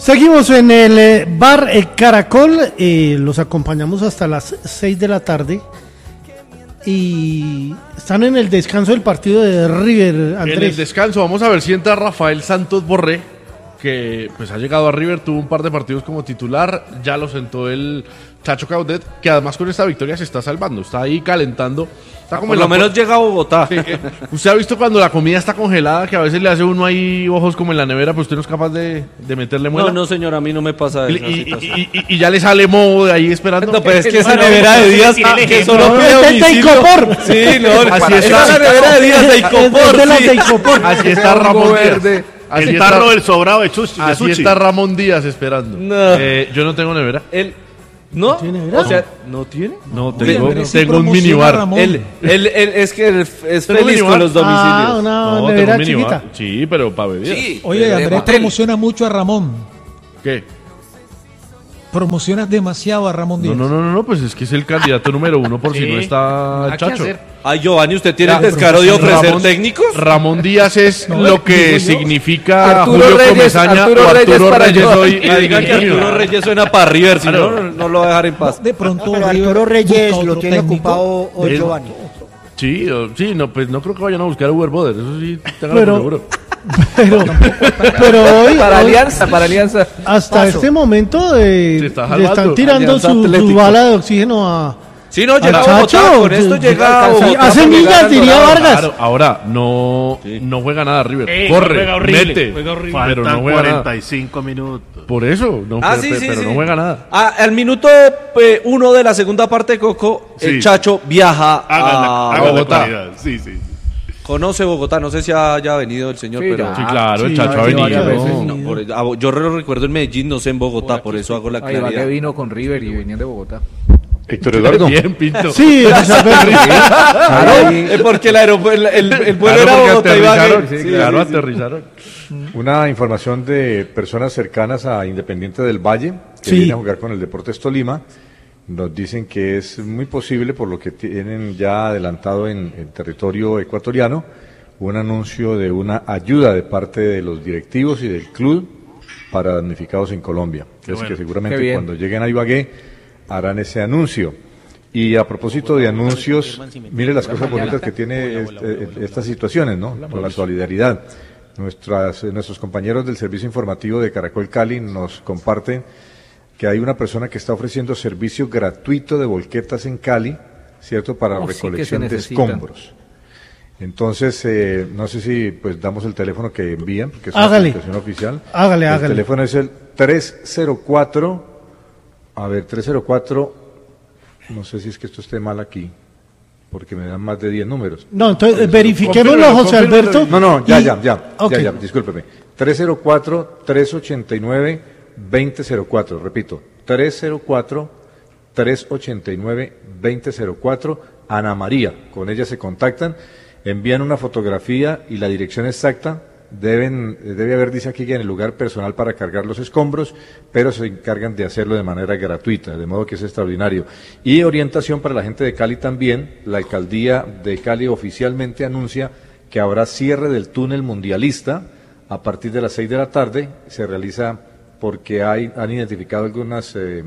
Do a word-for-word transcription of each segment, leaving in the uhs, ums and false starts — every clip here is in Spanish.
Seguimos en el eh, bar eh, Caracol, eh, los acompañamos hasta las seis de la tarde y están en el descanso del partido de River, Andrés. En el descanso, vamos a ver si entra Rafael Santos Borré, que pues ha llegado a River, tuvo un par de partidos como titular, ya lo sentó el Chacho Caudet, que además con esta victoria se está salvando, está ahí calentando. Está como Por lo menos llega a Bogotá. Sí, eh, usted ha visto cuando la comida está congelada, que a veces le hace uno ahí ojos como en la nevera, pero usted no es capaz de, de meterle muela. No, no, señor, a mí no me pasa Y, esa y, situación. y, y, y ya le sale moho de ahí esperando. No, pero es que esa Bueno, nevera de Díaz, ah, que solo no, pide es de domicilio. Icopor. Sí, no, Así esa está. es la nevera de Díaz de Icopor. Es de la sí. de Icopor. Así está Ramón Díaz. Así El está, tarro del sobrado de Chuchi. de así sushi. está Ramón Díaz esperando. No. Eh, yo no tengo nevera. Él, ¿no? ¿Tiene nevera? O sea, ¿no tiene? No, tengo- tengo, sí tengo un promociona minibar. Ramón. Él, él, él es que él es ¿Tengo feliz minibar? con los domicilios. Ah, una No, tengo nevera un minibar. chiquita. Sí, pero para bebidas. Sí, Oye, de Andrés hotel. promociona mucho a Ramón. ¿Qué? Promocionas demasiado a Ramón No, Díaz. no, no, no, no, pues es que es el candidato número uno por si no está el Chacho. Ay, Giovanni, ¿usted tiene Ya, el descaro de ofrecer Ramón- técnicos? Ramón Díaz es No, lo que digo yo. significa Arturo Julio Reyes, Comesaña Arturo o Reyes Arturo para Reyes Giovanni. hoy. Ah, digan que Arturo Reyes suena para River, si Claro. no, no, no lo va a dejar en paz. De pronto Pero River Arturo Reyes busca lo otro tiene técnico. ocupado hoy Él- Giovanni. Sí, o- sí, no, pues no creo que vayan a buscar a Uber Boder, eso sí, tengan Pero- por seguro. Pero, pero hoy, Para hoy, Alianza, para Alianza. hasta Paso. este momento eh, Se está le salvando. están tirando Alianza su, su Atlético. bala de oxígeno a... Sí, no, llega a Chacho, Bogotá, con esto sí, llega a sí, Bogotá. hace porque millas, ganan diría Dorado. Vargas. Claro, ahora no, Sí. no juega nada River, Eh, corre, juega horrible, mete, juega horrible. pero Faltan no juega nada. cuarenta y cinco minutos. Por eso, no, Ah, pero, sí, sí, pero sí. no juega nada. Ah, al minuto eh, uno de la segunda parte, Coco, el Sí. Chacho viaja Háganla, a háganla Bogotá. claridad. Sí, sí. Conoce Bogotá, no sé si haya venido el señor, pero... Sí, claro, el sí, Chacho ha sí, venido. varias veces. No, por- ah, yo lo recuerdo en Medellín, no sé en Bogotá, por eso hago la Ahí va que claridad. vino con River y venían de Bogotá. Héctor Eduardo. Bien, Pinto. Sí, Elizabeth. Claro, es porque el, aeropuerto, el, el, el vuelo Claro, era porque Bogotá y aterrizaron, Ibagué. sí, Sí, claro, sí, sí. aterrizaron. Una información de personas cercanas a Independiente del Valle, que Sí. viene a jugar con el Deportes Tolima. Nos dicen que es muy posible, por lo que tienen ya adelantado en el territorio ecuatoriano, un anuncio de una ayuda de parte de los directivos y del club para damnificados en Colombia. Es bueno, que qué seguramente bien. cuando lleguen a Ibagué harán ese anuncio. Y a propósito de anuncios, mire las cosas bonitas que tiene este- estas situaciones, ¿no? Por la solidaridad. Nuestras, eh, nuestros compañeros del Servicio Informativo de Caracol Cali nos comparten que hay una persona que está ofreciendo servicio gratuito de volquetas en Cali, ¿cierto? Para Oh, sí que se recolección de necesitan. escombros. Entonces, eh, no sé si pues damos el teléfono que envían, porque es Hágale. una publicación oficial. Hágale, el hágale. teléfono es el tres cero cuatro, a ver, tres cero cuatro, no sé si es que esto esté mal aquí, porque me dan más de diez números. No, entonces eh, verifiquémoslo, Confírmelo, José confírmelo. Alberto. No, no, ya, y- ya, ya, Ok. ya, ya, discúlpeme. tres cero cuatro, tres ocho nueve, dos cero cero cuatro, repito, tres cero cuatro, tres ocho nueve, dos cero cero cuatro, Ana María, con ella se contactan, envían una fotografía y la dirección exacta, deben, debe haber, dice aquí, que en el lugar personal para cargar los escombros, pero se encargan de hacerlo de manera gratuita, de modo que es extraordinario. Y orientación para la gente de Cali también, la alcaldía de Cali oficialmente anuncia que habrá cierre del túnel mundialista a partir de las seis de la tarde, se realiza porque hay, han identificado algunas, eh,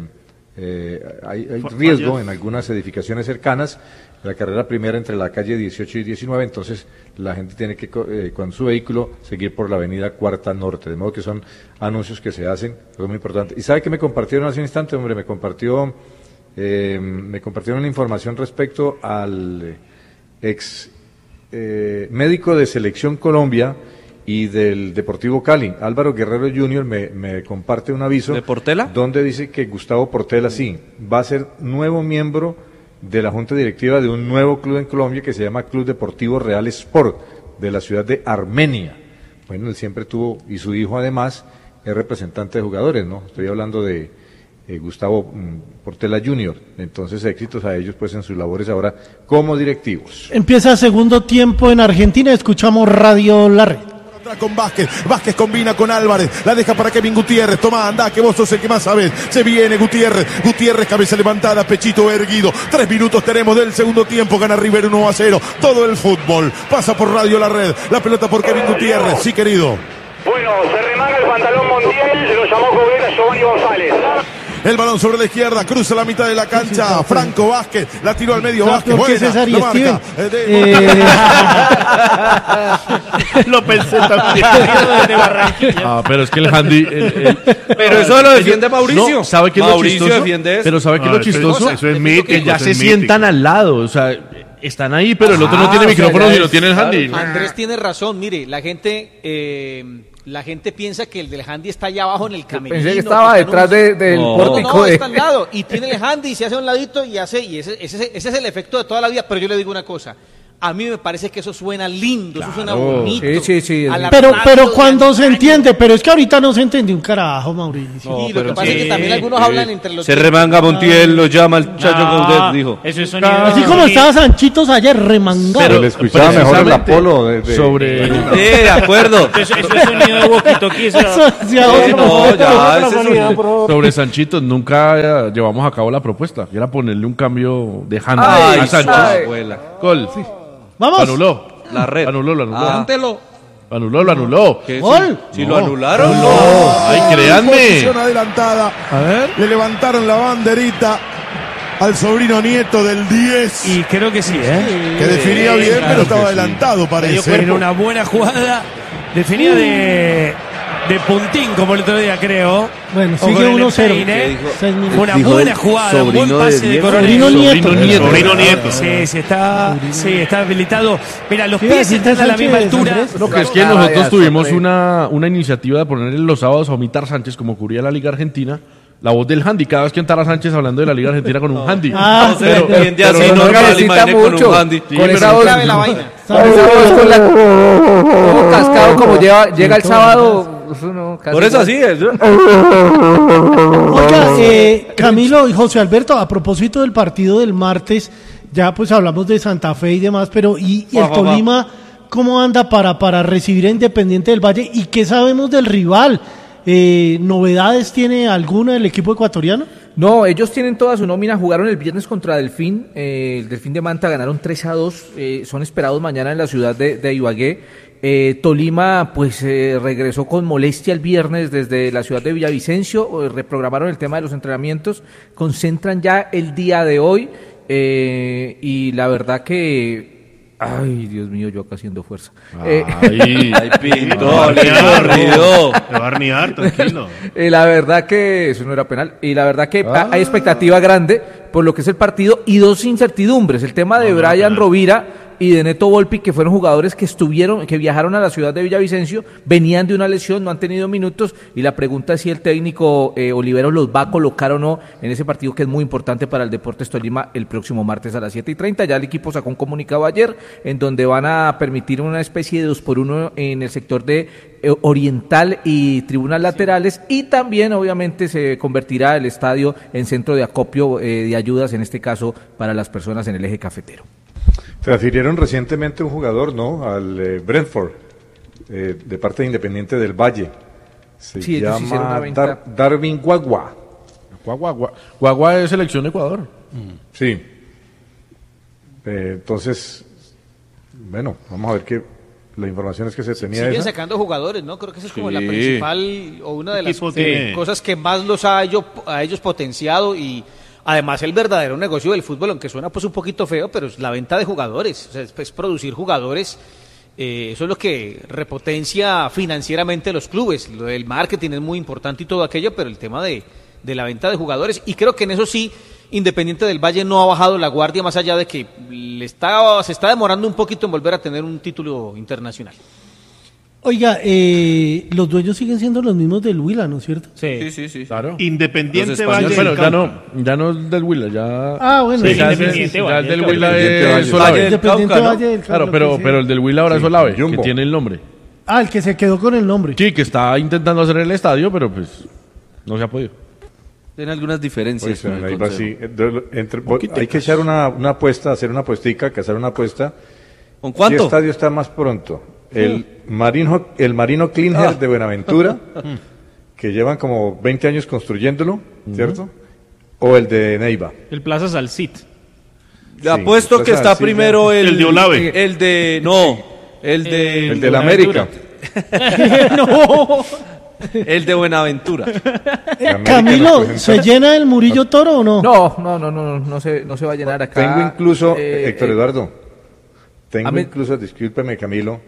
eh, hay, hay riesgo en algunas edificaciones cercanas, la carrera primera entre la calle dieciocho y diecinueve, entonces la gente tiene que, co- eh, con su vehículo, seguir por la avenida Cuarta Norte, de modo que son anuncios que se hacen, es muy importante. ¿Y sabe qué me compartieron hace un instante, hombre? Me compartió, eh, me compartieron una información respecto al eh, ex eh, médico de Selección Colombia y del Deportivo Cali, Álvaro Guerrero junior, me, me comparte un aviso. ¿De Portela? Donde dice que Gustavo Portela, sí, va a ser nuevo miembro de la Junta Directiva de un nuevo club en Colombia que se llama Club Deportivo Real Sport, de la ciudad de Armenia. Bueno, él siempre tuvo, y su hijo además, es representante de jugadores, ¿no? Estoy hablando de eh, Gustavo mm, Portela junior Entonces, éxitos a ellos pues en sus labores ahora como directivos. Empieza segundo tiempo en Argentina, escuchamos Radio La Red. Con Vázquez, Vázquez combina con Álvarez, la deja para Kevin Gutiérrez, toma, anda, que vos sos el que más sabes, se viene Gutiérrez, Gutiérrez, cabeza levantada, pechito erguido, tres minutos tenemos del segundo tiempo, gana River uno a cero, todo el fútbol, pasa por Radio La Red, la pelota por Kevin Gutiérrez, sí querido. Bueno, se remanga el pantalón Montiel, lo llamó Coguet El balón sobre la izquierda, cruza la mitad de la cancha. Franco Vázquez, la tiró al medio. Vázquez, ¿Por qué buena, César y la marca. Steven? Eh, de- Eh, Lo pensé también. Ah, pero es que el handy... el- el- Pero eso lo defiende Mauricio. No, ¿sabe qué es lo Mauricio chistoso? defiende eso. Pero ¿sabe qué es No, lo eso es- chistoso? eso es mítico, que ya eso se es sientan mítico. al lado. O sea, están ahí, pero el otro no Ah, tiene o sea, micrófono ya y no es- tiene el handy. Andrés tiene razón, mire, la gente eh, la gente piensa que el del handy está allá abajo en el camerino. Pensé que estaba que está en detrás un- de- del No. pórtico No, de... está al lado y tiene el handy y se hace a un ladito y hace y ese, ese, ese es el efecto de toda la vida, pero yo le digo una cosa. A mí me parece que eso suena lindo, eso suena bonito. Sí, sí, sí, A es la pero, radio pero de cuando se antaño. entiende, pero es que ahorita no se entendió un carajo, Mauricio. Y lo que pasa es que también algunos hablan entre los Se remanga Montiel, lo llama el Chacho Gaudet, dijo. Eso es sonido. Así como estaba Sanchitos ayer, remangado. Pero le escuchaba mejor el precisamente Apolo de, de- sobre... Sí, de acuerdo. Eso, eso es sonido de walkie-talkie. Eso, Eso decía Eh, otro. no, ya, ese sonido. Sobre Sanchitos nunca eh, llevamos a cabo la propuesta. Y era ponerle un cambio de handy Ay, a Sancho. ay. Abuela. Gol. Vamos. Lo anuló. La red. Lo anuló, lo anuló. Ah. Cántelo. Lo anuló, lo anuló. ¿Qué? Gol. Si, si lo anularon, no. Ay, créanme. Posición adelantada. A ver. Le levantaron la banderita al sobrino nieto del diez. Y creo que sí, ¿eh? Que definía bien, claro pero estaba que sí. adelantado, parece. Era una buena jugada. Definida de, de puntín, como el otro día, creo. Bueno, O sigue con el uno cero. empeine. ¿Qué dijo? Seis minutos. Fue una Dijo buena el jugada, un buen sobrino de pase de Diego. Coronel. Sobrino nieto. Sobrino nieto. Sobrino nieto. Sí, sí está, sí, está habilitado. Mira, los Iba a pies decirte están a la Sánchez, misma altura. Andrés. No, que es que Ah, nosotros ya, tuvimos sorprende. una, una iniciativa de ponerle los sábados a Omitar Sánchez, como cubría la Liga Argentina, la voz del handy. Cada vez que entrara Sánchez hablando de la Liga Argentina con un handy. Ah, No se entiende así, pero no normal, necesita imagine con mucho. un handy. Sí, con pero esa voz, clave la vaina. con esa voz con la... Todo cascado como lleva, llega el sábado. Eso no, casi Por eso no. así es. Oiga, eh, Camilo y José Alberto, a propósito del partido del martes, ya pues hablamos de Santa Fe y demás, pero ¿y, y el Va, va, va. Tolima cómo anda para, para recibir a Independiente del Valle? ¿Y qué sabemos del rival? Eh, ¿Novedades tiene alguna del equipo ecuatoriano? No, ellos tienen toda su nómina, jugaron el viernes contra Delfín, eh, el Delfín de Manta ganaron tres a dos, eh, son esperados mañana en la ciudad de, de Ibagué. Eh, Tolima pues eh, regresó con molestia el viernes desde la ciudad de Villavicencio, eh, reprogramaron el tema de los entrenamientos, concentran ya el día de hoy eh, y la verdad que... Ay, Dios mío, yo acá haciendo fuerza. Eh, Ay, Ay, Pinto, le corrido. Le va a arnear, tranquilo. Eh, la verdad que eso no era penal y la verdad que ha- hay expectativa grande por lo que es el partido y dos incertidumbres, el tema de No, no, Brian penal. Rovira y de Neto Volpi, que fueron jugadores que estuvieron, que viajaron a la ciudad de Villavicencio, venían de una lesión, no han tenido minutos y la pregunta es si el técnico eh, Olivero los va a colocar o no en ese partido que es muy importante para el Deportes Tolima el próximo martes a las siete y treinta. Ya el equipo sacó un comunicado ayer en donde van a permitir una especie de dos por uno en el sector de eh, oriental y tribunas laterales y también obviamente se convertirá el estadio en centro de acopio eh, de ayudas, en este caso para las personas en el eje cafetero. Transfirieron recientemente un jugador, ¿no? Al eh, Brentford, eh, de parte de Independiente del Valle. Se Sí, ellos hicieron una llama venta. Dar- Darwin Guagua. Guagua, Guagua. Guagua es selección de Ecuador. Sí. Eh, entonces, bueno, vamos a ver qué. La información es que se tenía Siguen esa. sacando jugadores, ¿no? Creo que esa es como Sí. la principal o una de las Equipo eh, tiene- cosas que más los ha ello- a ellos potenciado y además el verdadero negocio del fútbol, aunque suena pues un poquito feo, pero es la venta de jugadores, o sea, es, es producir jugadores. Eh, eso es lo que repotencia financieramente los clubes. Lo del marketing es muy importante y todo aquello, pero el tema de, de la venta de jugadores, y creo que en eso sí Independiente del Valle no ha bajado la guardia, más allá de que le está, se está demorando un poquito en volver a tener un título internacional. Oiga, eh, los dueños siguen siendo los mismos del Huila, ¿no es cierto? Sí, sí, sí. Claro. Independiente Los Valle. españoles, Bueno, del ya Cauca. no, ya no es del Huila, ya... Ah, bueno, Sí, sí, ya, sí, es- sí, ya sí, el del Independiente Huila Valle. es Solave. Valle del Independiente Cauca, ¿no? Valle del Claro, Cauca, pero, sí. pero el del Huila ahora es Solave, que Jumbo. tiene el nombre. Ah, el que se quedó con el nombre. Sí, que está intentando hacer el estadio, pero pues no se ha podido. Tiene algunas diferencias. Pues, con el ahí va consejo. así. Eh, de- entre- hay que echar una, una apuesta, hacer una apuestica, que hacer una apuesta. ¿Con ¿Qué cuánto? estadio está más pronto? El Marino, el Marino Klinger Ah. de Buenaventura, que llevan como veinte años construyéndolo, ¿cierto? O el de Neiva. El Plaza Salcit. Le Sí, apuesto que entonces, está sí, primero el, El de Olave. El de. No, el de. El de la América. no. El de Buenaventura. Camilo, ¿se llena el Murillo Toro o no? No, no, no, no, no se, no se va a llenar acá. Tengo incluso, eh, Héctor eh, Eduardo, tengo a mí- incluso, discúlpeme Camilo,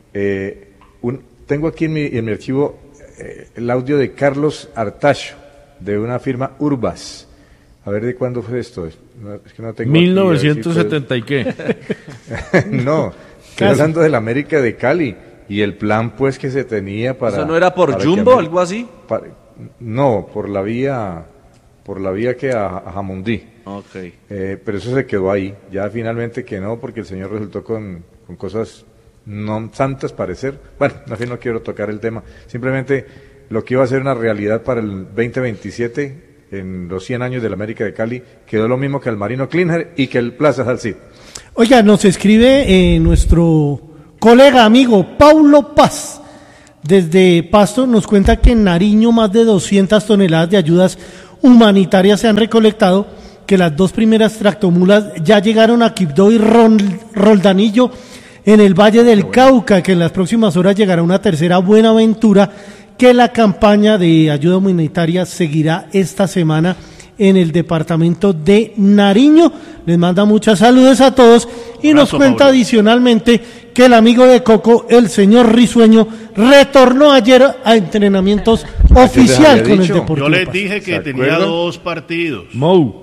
eh, un, tengo aquí en mi, en mi archivo eh, el audio de Carlos Artacho, de una firma Urbas. A ver, ¿de cuándo fue esto? Es, no, es que no tengo aquí, mil a ver si novecientos setenta y qué. fue- No, estoy hablando del América de Cali y el plan pues que se tenía para... ¿Eso no era por para que Jumbo, América- algo así? para- no, por la vía, por la vía que a, a Jamundí. Ok. Eh, pero eso se quedó ahí. Ya finalmente que no, porque el señor resultó con, con cosas no santas parecer. Bueno, en fin, no quiero tocar el tema. Simplemente lo que iba a ser una realidad para el veinte veintisiete, en los cien años de la América de Cali, quedó lo mismo que el Marino Klinher y que el Plaza Salcid. Oiga, nos escribe eh, nuestro colega, amigo, Paulo Paz. Desde Pasto nos cuenta que en Nariño más de doscientas toneladas de ayudas humanitarias se han recolectado, que las dos primeras tractomulas ya llegaron a Quibdó y Ron- Roldanillo en el Valle del Cauca, que en las próximas horas llegará una tercera Buenaventura, que la campaña de ayuda humanitaria seguirá esta semana en el departamento de Nariño. Les manda muchas saludos a todos y nos Abrazo, cuenta Pablo. adicionalmente que el amigo de Coco, el señor Risueño, retornó ayer a entrenamientos oficial había con el dicho. Deportivo Yo les Pasto. dije que ¿Se tenía acuerdan? dos partidos. Mou.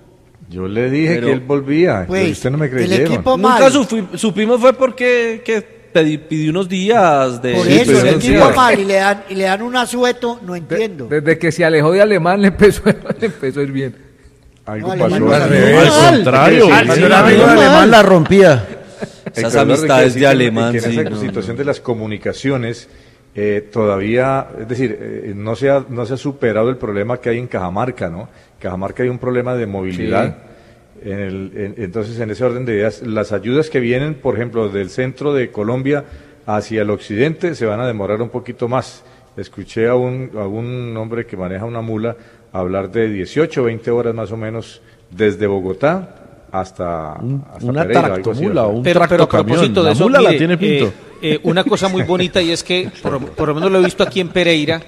Yo le dije Pero- que él volvía, Pues, pero usted no me el creyeron. equipo Nunca mal. sufi- supimos fue porque que pedí, pidió unos días de Por Sí, eso, pero el no equipo entiendo. mal y le dan, y le dan un asueto, no de- entiendo. desde que se alejó de Alemán le empezó, le empezó a ir bien. Algo No, pasó. Alemán no al salió revés. mal. Al contrario. Sí, Ah, sí, sí, sí, el sí, amigo sí, de sí. Alemán la rompía. Esas Héctor Eduardo, amistades quiere decir de que- Alemán, que en sí, esa no, situación no. de las comunicaciones eh, todavía, es decir, eh, no, se ha, no se ha superado el problema que hay en Cajamarca, ¿no? En Cajamarca hay un problema de movilidad. En el- en- entonces, en ese orden de ideas, las ayudas que vienen, por ejemplo, del centro de Colombia hacia el occidente, se van a demorar un poquito más. Escuché a un, a un hombre que maneja una mula hablar de dieciocho, veinte horas más o menos desde Bogotá hasta, hasta Una Pereira, algo así, tractomula o o sea. un Pero, pero a tractocamión. propósito de La eso, mula la mire, tiene Pinto. eh, eh, una cosa muy bonita y es que, por, por lo menos lo he visto aquí en Pereira,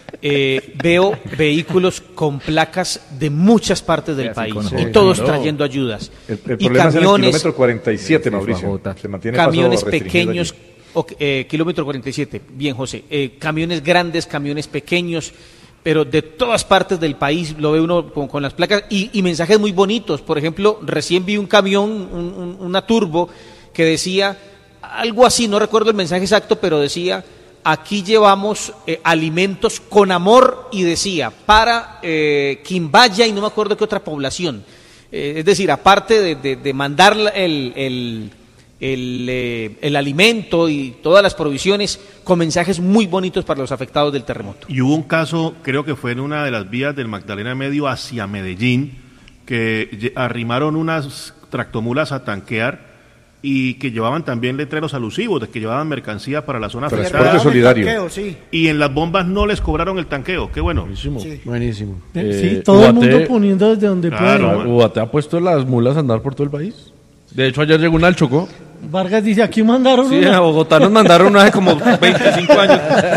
eh, veo vehículos con placas de muchas partes del país y todos trayendo ayudas. El, el y problema es en el camiones, kilómetro cuarenta y siete, Sí, Mauricio. Fajota. Se mantiene paso camiones restringido pequeños, allí. ok, eh, kilómetro cuarenta y siete, bien José, eh, camiones grandes, camiones pequeños, pero de todas partes del país lo ve uno con, con las placas y, y mensajes muy bonitos. Por ejemplo, recién vi un camión, un- un- una turbo, que decía algo así, no recuerdo el mensaje exacto, pero decía, aquí llevamos eh, alimentos con amor, y decía, para eh, Quimbaya y no me acuerdo qué otra población. Eh, es decir, aparte de, de- de mandar la- el, el, el, eh, el alimento y todas las provisiones, con mensajes muy bonitos para los afectados del terremoto. Y hubo un caso, creo que fue en una de las vías del Magdalena Medio hacia Medellín, que lle- arrimaron unas tractomulas a tanquear y que llevaban también letreros alusivos de que llevaban mercancía para la zona Transporte afectada. solidario. Tanqueo, sí. Y en las bombas no les cobraron el tanqueo. Qué bueno. Buenísimo. Sí. Buenísimo. Eh, sí, Eh, todo el Ubaté- mundo poniendo desde donde Claro. puede. Ubaté ha puesto las mulas a andar por todo el país. De hecho, ayer llegó una al Chocó. Vargas dice, aquí mandaron Sí, una. a Bogotá nos mandaron una hace como veinticinco años.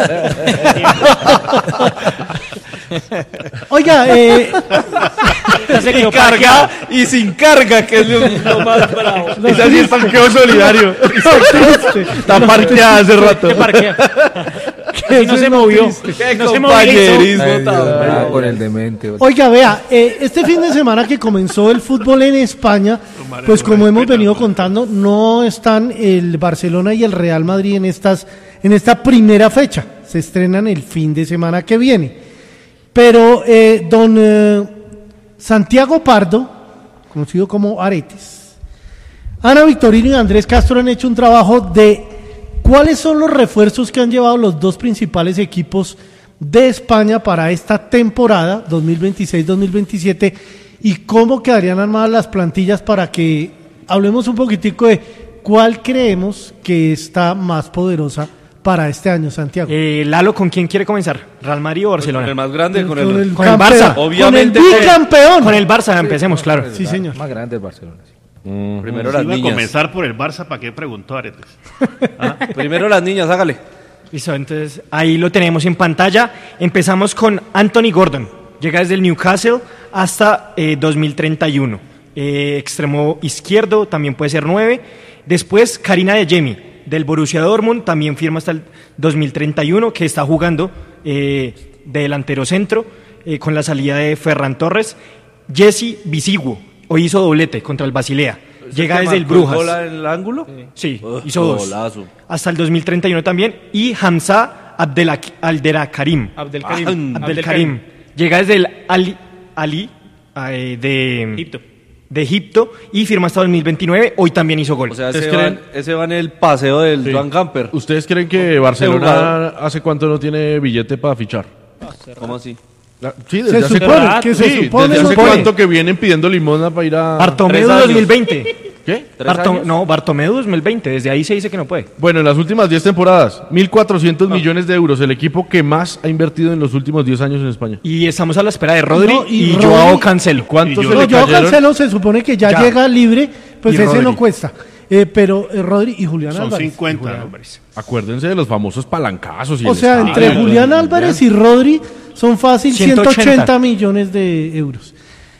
Oiga, eh, Y carga y sin carga, que es lo, lo más bravo. Esa sí es tanqueo solidario. Está parqueada hace rato. que no se movió. Qué No se compañerismo Ay, tan Dios, bravo. ah, con el demente. Oiga, vea, eh, este fin de semana que comenzó el fútbol en España, pues como hemos venido contando, no están el Barcelona y el Real Madrid en estas, en esta primera fecha. Se estrenan el fin de semana que viene. Pero eh, don eh, Santiago Pardo, conocido como Aretes, Ana Victorino y Andrés Castro han hecho un trabajo de cuáles son los refuerzos que han llevado los dos principales equipos de España para esta temporada dos mil veintiséis dos mil veintisiete y cómo quedarían armadas las plantillas para que hablemos un poquitico de cuál creemos que está más poderosa para este año, Santiago. Eh, Lalo, ¿con quién quiere comenzar? ¿Real Madrid o Barcelona? Con el más grande, con Con el, el con el campeón, Barça. Obviamente con el con el- bicampeón. Con el Barça, empecemos, claro. Sí, señor. Más grande el Barcelona. sí. primero Si las iba a niñas. comenzar por el Barça, ¿para qué preguntó Aretes? Ah, primero las niñas, hágale. Listo, entonces ahí lo tenemos en pantalla. Empezamos con Anthony Gordon. Llega desde el Newcastle hasta eh, dos mil treinta y uno. Eh, extremo izquierdo, también puede ser nueve. Después Karina de Jemi, del Borussia Dortmund, también firma hasta el dos mil treinta y uno, que está jugando eh, de delantero centro, eh, con la salida de Ferran Torres. Jesse Bisiguo, hoy hizo doblete contra el Basilea. Llega desde el Brujas. ¿Bola en el ángulo? Sí, Uh, hizo dos. Golazo. Hasta el dos mil treinta y uno también. Y Hamza Abdelkarim. Abdelkarim. Abdelkarim. Llega desde el Ali, Ali eh, de Egipto. de Egipto y firma hasta dos mil veintinueve. Hoy también hizo gol. O sea, ¿Ustedes ese va, creen? ese va en el paseo del Sí. Joan Gamper. ¿Ustedes creen que Barcelona hace cuánto no tiene billete para fichar? ¿Cómo así? Sí, Se desde hace supone, cuánto, que se sí, supone, desde hace supone. cuánto que vienen pidiendo limosna para ir a... Bartomeu tres años. dos mil veinte. ¿Qué? ¿Tres Bartom- años? no, Bartomeu dos mil veinte. Desde ahí se dice que no puede. Bueno, en las últimas diez temporadas, mil cuatrocientos millones de euros, el equipo que más ha invertido en los últimos diez años en España. Y estamos a la espera de Rodri No, y y, Rodri- Joao Cancelo. ¿Cuánto No, se le yo cayeron? Cancelo se supone que ya, Ya. llega libre, pues Y ese Rodri. no cuesta. Eh, pero eh, Rodri y Julián Son Álvarez. cincuenta. ¿no? Acuérdense de los famosos palancazos. Y O el sea, estadio. entre Julián Álvarez y Rodri son fácil ciento ochenta. ciento ochenta millones de euros.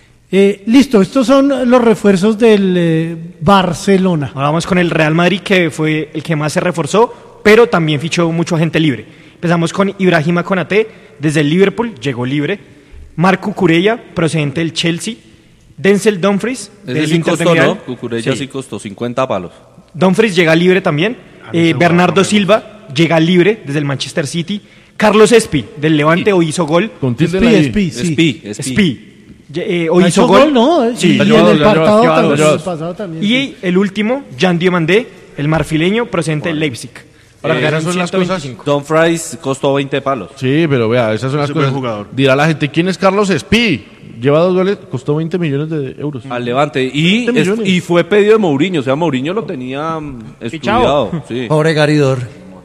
Eh, listo, estos son los refuerzos del eh, Barcelona. Ahora vamos con el Real Madrid, que fue el que más se reforzó, pero también fichó mucho gente libre. Empezamos con Ibrahima Konaté, desde el Liverpool, llegó libre. Marco Cucurella, procedente del Chelsea. Denzel Dumfries, Ese del sí Inter de costó, Milán. ¿no? Cucurella sí. Sí. costó cincuenta palos. Dumfries llega libre también. Eh, Bernardo Silva llega libre desde el Manchester City. Carlos Espi, del Levante, hoy hizo gol. Con tilde Espi, en la I. Espi, sí. Espi, Espi. Espi. Eh, hoy ¿Ha hizo hecho gol. ¿no? Sí. Y, y Ya en lleva el dos, ya lleva pasado dos, también. ya lleva el dos. pasado también, Y sí. el último, Jan Diomandé, el marfileño, procedente del Leipzig. Ahora, Pagaron esas son las ciento cosas- veinticinco. Don Fries costó veinte palos. Sí, pero vea, esas son las Súper cosas. jugador. Dirá la gente, ¿quién es Carlos Espí? Lleva dos goles, costó veinte millones de euros. Al Levante. Y, veinte es- millones. y fue pedido de Mourinho. O sea, Mourinho lo tenía mm, estudiado. Sí. Pobre Garidor.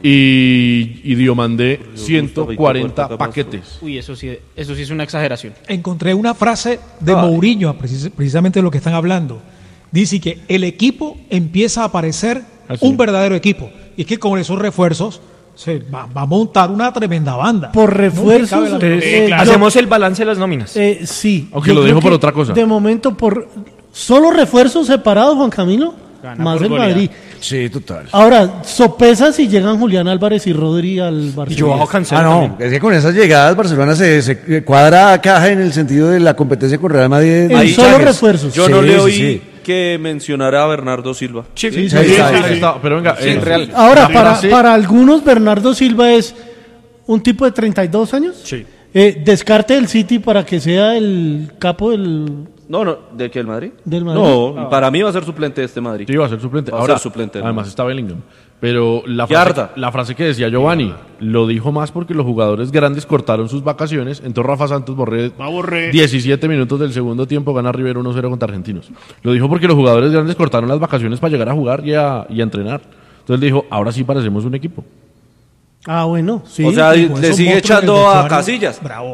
Y, y Diomandé ciento cuarenta veinte paquetes. Uy, eso sí, eso sí es una exageración. Encontré una frase de Ay. Mourinho, precis- precisamente de lo que están hablando. Dice que el equipo empieza a parecer Ah, sí. un verdadero equipo. Y es que con esos refuerzos se va, va a montar una tremenda banda. Por No me refuerzos, cabe la- Entonces, Eh, claro. hacemos el balance de las nóminas. Eh, sí. Aunque Yo lo creo dijo por que otra cosa. De momento, por solo refuerzos separados, Juan Camilo, Gana más por el goleada. Madrid. Sí, total. Ahora, sopesa si llegan Julián Álvarez y Rodri al Y Barcelona. Joao Cancelo Ah, no, también. es que con esas llegadas Barcelona se, se cuadra caja en el sentido de la competencia con Real Madrid. de En solo fichajes. refuerzos. Yo no Sí, le sí, oí sí. que mencionara a Bernardo Silva. Sí, Sí, sí, Ahí sí, está, sí, ahí sí. Ahí está, pero venga, Sí, eh, real. Ahora, la para, frase- para algunos, Bernardo Silva es un tipo de treinta y dos años. Sí. Eh, descarte del City para que sea el capo del... No, no, ¿de qué el Madrid? Del Madrid. No, para mí va a ser suplente de este Madrid. Sí, va a ser suplente. Va a Ahora, ser suplente, ¿no? además está Bellingham. Pero la Qué frase, harta. la frase que decía Giovanni lo dijo más porque los jugadores grandes cortaron sus vacaciones. Entonces Rafa Santos Borré, Va a Borré. diecisiete minutos del segundo tiempo, gana River uno cero contra Argentinos. Lo dijo porque los jugadores grandes cortaron las vacaciones para llegar a jugar y a, y a entrenar. Entonces dijo, ahora sí parecemos un equipo. Ah, bueno, sí. O sea, Con le esos sigue monstruos en el echando a vestuario, Casillas. Bravo.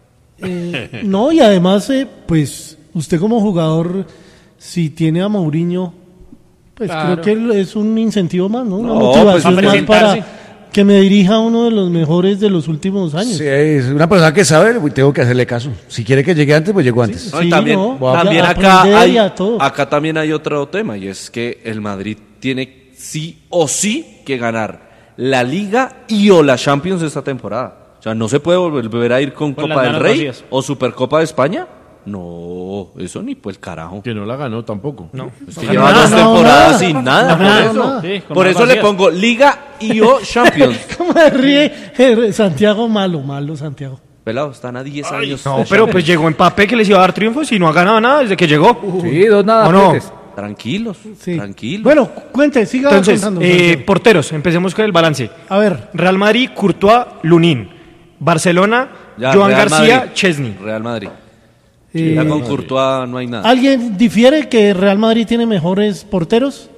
Eh, no, y además, eh, pues, usted como jugador, si tiene a Mourinho, pues Claro. creo que es un incentivo más, ¿no? Una No, motivación pues, más presentarse. para que me dirija a uno de los mejores de los últimos años. Sí, es una persona que sabe, tengo que hacerle caso. Si quiere que llegue antes, pues llego antes. No, y Sí, también, no, también a acá, aprender hay, y a todo. acá también hay otro tema, y es que el Madrid tiene sí o sí que ganar la Liga y o la Champions esta temporada. O sea, no se puede volver a ir con, Con Copa las del manos Rey vacías. o Supercopa de España. No, eso ni pues el carajo. Que no la ganó tampoco. No. Es que lleva dos no, temporadas nada. sin nada. No, por no, eso, no. Sí, con por manos eso le vacías. pongo Liga y o Champions. ¿Cómo me ríe eh, Santiago? Malo, malo, Santiago. Pelado, están a diez años. No, pero pues llegó Mbappé que les iba a dar triunfos y no ha ganado nada desde que llegó. Sí, dos nada. ¿O no? pletes. Tranquilos, Sí. tranquilos. Bueno, cuente, siga Entonces, contando. eh, Santiago. porteros, empecemos con el balance. A ver, Real Madrid, Courtois, Lunin. Barcelona, Ya, Joan Real García, Madrid. Chesney. Real Madrid. eh, Ya con Courtois no hay nada. ¿alguien difiere que Real Madrid tiene mejores porteros?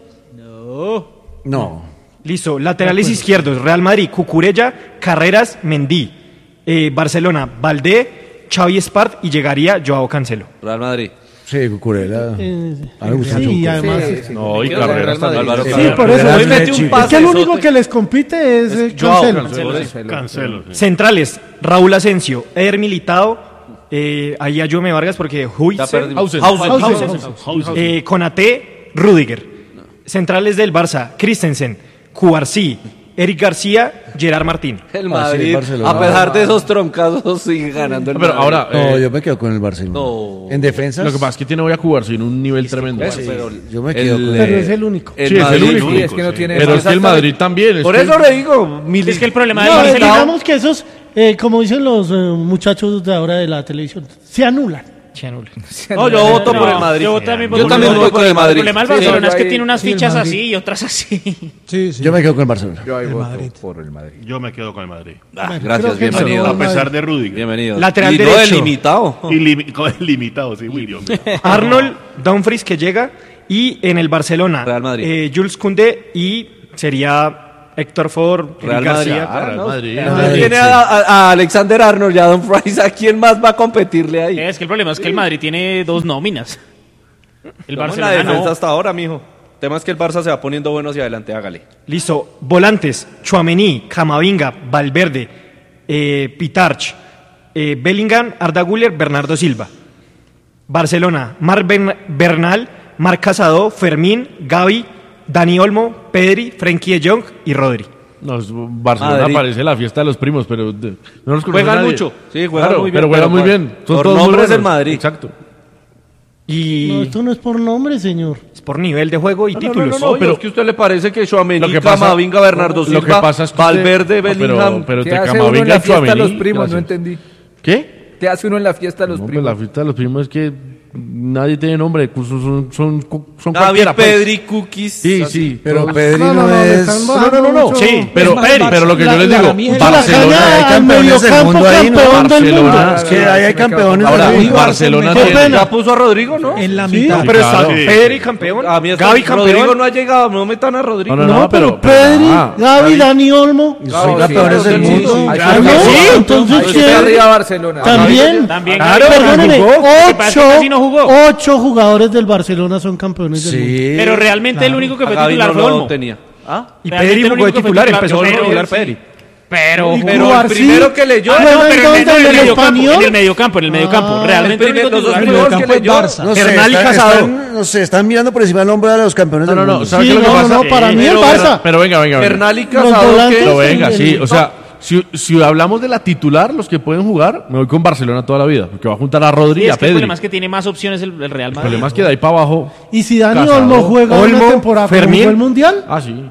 No. Listo, laterales izquierdos, Real Madrid, Cucurella, Carreras, Mendy. Eh, Barcelona, Valdé, Xavi Espart y llegaría Joao Cancelo. Real Madrid. Sí, Cucurella. Eh, A mí me gusta sí, mucho. y además. Sí, sí. No, y Quiero Carrera Real Madrid. también. Álvaro Sí, Carrera. por eso. Hoy Es, mete un es pase, que el único sote. que les compite es, eh, Joao Cancelo. Cancelo. Cancelo. sí. Centrales, Raúl Asensio, Eder Militao, eh, ahí a Jome Vargas porque Ya Huijsen, perdimos. Hausen. Hausen. Hausen. Hausen. eh, Konaté, Rudiger. Centrales del Barça, Christensen, Cubarsí, Eric García, Gerard Martín. El Ah, sí, Madrid, Barcelona. a pesar de esos troncazos, sigue ganando el Pero Madrid. ahora, No, eh, yo me quedo con el Barcelona. No. En defensa. lo que pasa es que tiene hoy a Cubarsí en un nivel tremendo. Eso, pero yo me quedo el, con- Pero eh, es el único. el Sí, es el Madrid- único. Sí, es que no tiene. Pero es que el Madrid también. es Por que- eso le digo, Mili- Es que el problema del No, eh, Barcelona. digamos que esos, eh, como dicen los eh, muchachos de ahora de la televisión, se anulan. Se anula. No, yo voto por No, el Madrid. Yo también, Yo también voy por el El Madrid. problema del Sí, Barcelona yo es que ahí- tiene unas sí, el fichas Madrid. así y otras así. Sí, sí. Yo me quedo con el Barcelona. Yo ahí El voto Madrid. por el Madrid. Yo me quedo con el Madrid. Ah, Creo gracias, que bienvenido. no, A pesar de Rudiger. Bienvenido. Lateral y no derecho. delimitado. Y limi- con el limitado, sí, muy Dios mío. Arnold, Dumfries que llega y en el Barcelona, Real Madrid. eh, Jules Koundé y sería Héctor Ford, Real Eric Madrid. García. Ah, Real no. Madrid. Usted tiene a, a- a Alexander Arnold y a Don Fries. ¿A quién más va a competirle ahí? Es que el problema es que el Madrid tiene dos nóminas. El Estamos en la Barcelona defensa no. hasta ahora, mijo. El tema es que el Barça se va poniendo bueno hacia adelante, hágale. Listo, volantes, Tchouaméni, Camavinga, Valverde, eh, Pitarch, eh, Bellingham, Arda Güler, Bernardo Silva. Barcelona, Marc Ben- Bernal, Marc Casado, Fermín, Gavi, Dani Olmo, Pedri, Frenkie de Jong y Rodri. No, es- Barcelona Madrid. parece la fiesta de los primos, pero de- no los conoce Juegan nadie. mucho. Sí, juegan Claro, muy bien. pero juegan muy por- bien. Son por todos muy nombres del buenos. Madrid. Exacto. Y No, esto no es por nombre, señor. es por nivel de juego y No, no, títulos. no, no, pero es que a usted le parece que Tchouaméni, Lo que pasa- Camavinga, Bernardo Silva, lo que pasa es que usted- Valverde, no, pero- Bellingham. pero ¿Qué te hace uno en Camavinga la y fiesta de los Tchouaméni, primos? No gracias. entendí. ¿Qué? ¿Qué hace uno en la fiesta de los No, pues primos? la fiesta de los primos es que nadie tiene nombre, son, son, son, son Gavi, cualquiera, pues. Pedri, Cookies. Sí, sí. Pero todos- Pedri No, no, no, no, le es. están No, bajando no, no, no. mucho. Sí, pero, Es más, el pero lo que Barça- yo les la- digo, la mía es- La Barcelona, caña hay al campeones del mediocampo, mundo ahí, ¿no? campeón del mundo. Barcelona, Es que ahí hay campeones. ahora del mundo. Barcelona Qué tiene- pena. Ya puso a Rodrigo, ¿no? En la Sí, mitad. Pero está claro. Pedri campeón, A mí es Gavi Rodrigo campeón. no ha llegado, no metan a Rodrigo. No, no, No, pero Pedri, ah, Gavi, Dani Olmo. Son sí, campeones sí, del sí, mundo. sí, Ah, claro no, que sí. entonces Ahí está ¿quién? arriba Barcelona. También. También Claro, Gavi perdóneme, jugó. Lo que pasa es que ocho, casi no jugó. ocho jugadores del Barcelona son campeones del mundo. Sí. Pero realmente el único que A fue Gavi titular no fue lo Olmo. tenía. ¿Ah? Y Realmente Pedri el jugó de único que fue titular, titular, empezó yo a creo, regular sí. Pedri. Pero, Y Pero el Cubarsí, primero que leyó. Ah, no, ¿Juega pero en entonces el, en el en el mediocampo, español? en el mediocampo, en el mediocampo. Ah, Realmente el el único primer- los dos titular primeros fue que campo es leyó. Barça. No sé, Bernal y está- Casado. están, no sé, están mirando por encima del nombre de los campeones No, del no, no, mundo. ¿sabe Sí, qué es lo que no, pasa? no, para mí el pero, Barça. Pero venga, venga, venga. Bernal y Los Casado. volantes- que- Pero venga, el- sí, el- o sea, si, si hablamos de la titular, los que pueden jugar, me voy con Barcelona toda la vida, porque va a juntar a Rodri Sí, y a es que el Pedri. problema es que tiene más opciones el, el Real El Madrid. problema es que de ahí para abajo. Y si Dani Casado, Olmo juega Olmo, una temporada como Fermín. fue el Mundial, Ah, sí.